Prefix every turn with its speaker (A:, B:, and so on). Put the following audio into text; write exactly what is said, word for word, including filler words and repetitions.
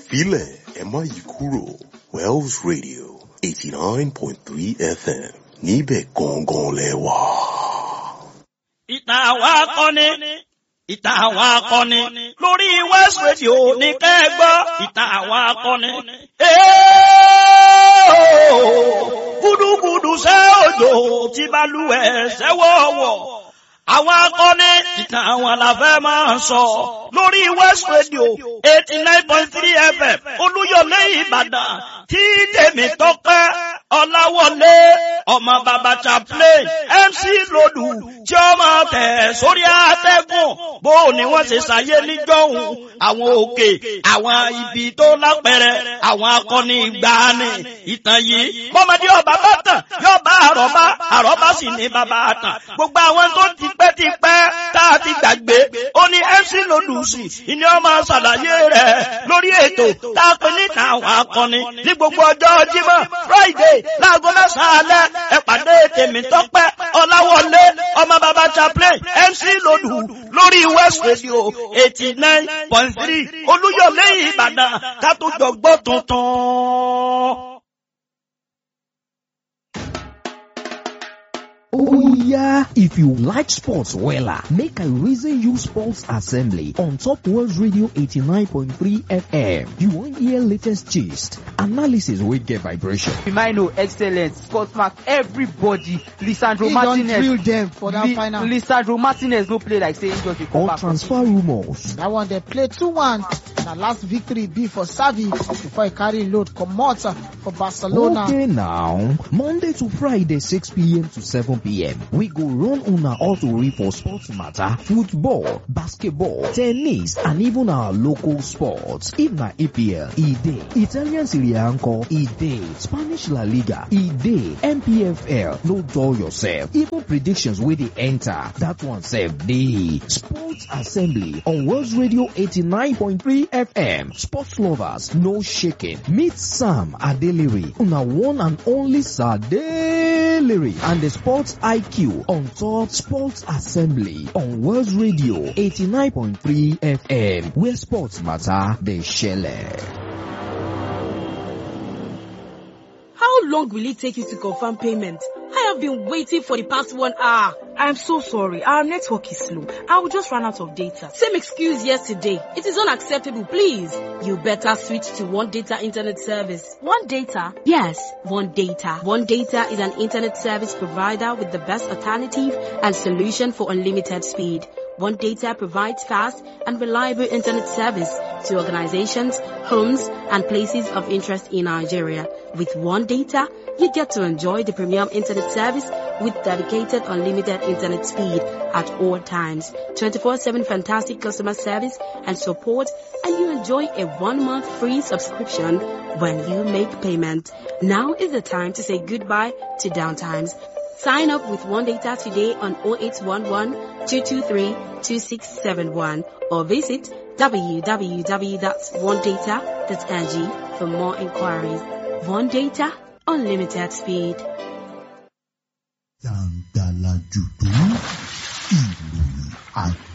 A: filẹ̀ ẹ má yí kúrò Wells Radio eighty nine point three F M níbẹ̀ gangan lẹ wà.
B: Ìtàn àwọn akọni ìtàn àwọn akọni lórí West Radio ní kẹ́gbọ́ ìtàn àwọn akọni. Gúdúgúdú ṣẹ́ òjò tí balùwẹ̀ ṣẹ́wọ̀wọ̀. Àwọn akọni ìtàn àwọn làfẹ́ máa sọ lórí West Radio eighty nine point three F M Olúyọ̀lé Ìbàdàn tí tèmi tọ́pẹ́ Ọláwọlé ọmọ bàbá chaplain M C Lòdù tí ó máa tẹ̀ sórí àtẹ́gùn bó ni wọ́n ṣe ṣàyé níjọ́hun àwọn òkè àwọn ibi tó lápẹẹrẹ àwọn akọni ìgbàanì ìtàn yìí bọ́mọdé ọba bá tàn yóò bá àrọ́bá àrọ́bá sì ní bàbá àtàn gbogbo àwọn tó ti pẹ́ ti pẹ́ tá a ti gbàgbé ó ní M C Lòdù sí ìní ọmọ ṣàlàyé rẹ̀ lórí ètò tá a pè níta àwọn akọni ní gbogbo ọjọ́ Jímọ̀ Friday láago mẹ́sàn-án alẹ́ ẹ pàdé tèmi tọ́pẹ́ Ọláwọlé ọmọ bàbá chaplain M C Lòdù lórí West Radio eighty nine point three Olúyọ̀lé Ìbàdàn ká tó jọ gbọ́ tuntun.
C: Oh yeah, if you like sports wella, make I reason you Sports Assembly on Top World Radio eighty-nine point three F M. You want hear latest gist, analysis wey get vibration.
D: Firmino excellent, Scott Mark everybody, Lisandro
E: he
D: Martinez.
E: He don't drill them for that
D: Li-
E: final.
D: Lisandro Martinez no play like say he just dey come
C: All
D: back.
C: transfer rumors.
E: That one they play two one. Na last victory be for Xavi before he carry load comot for Barcelona.
C: Okay now, Monday to Friday six p m to seven p m we go run una autori for sports matter, football, basketball, tennis and even our local sports. If na E P L, e dey. Italian Serie A nko, e dey. Spanish La Liga, e dey. N P F L, no dull yourself. Even predictions wey dey enter, that one sef dey. Sports Assembly on World Radio eighty-nine point three F M. Sports lovers, no shaking. Meet Sam Adeliri, una one and only Sadeliri, and the Sports I Q on Top Sports Assembly on World Radio eighty-nine point three F M, where sports matter, they share.
F: How long will it take you to confirm payment? I have been waiting for the past one hour.
G: I'm so sorry. Our network is slow. I will just run out of data.
F: Same excuse yesterday. It is unacceptable, please. You better switch to One Data Internet Service.
G: One Data?
F: Yes, One Data. One Data is an internet service provider with the best alternative and solution for unlimited speed. One Data provides fast and reliable internet service to organizations, homes, and places of interest in Nigeria. With One Data, you get to enjoy the premium internet service with dedicated unlimited internet speed at all times, twenty-four seven fantastic customer service and support, and you enjoy a one-month free subscription when you make payment. Now is the time to say goodbye to downtimes. Sign up with One Data today on zero eight one one, two two three, two six seven one or visit w w w dot one data dot n g for more inquiries. One Data, unlimited speed.
H: Jàǹdàlà jùdú ìròyìn àgbà.